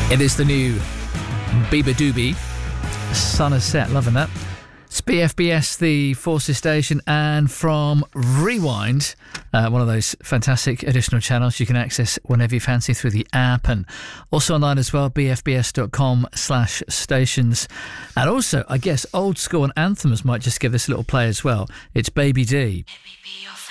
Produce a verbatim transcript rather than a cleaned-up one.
It is the new Bieber Doobie. Sun has set, loving that. It's B F B S, the Forces station, and from Rewind, uh, one of those fantastic additional channels you can access whenever you fancy through the app, and also online as well, bfbs.com slash stations. And also, I guess, old school and anthems might just give this a little play as well. It's Baby D. Let me be your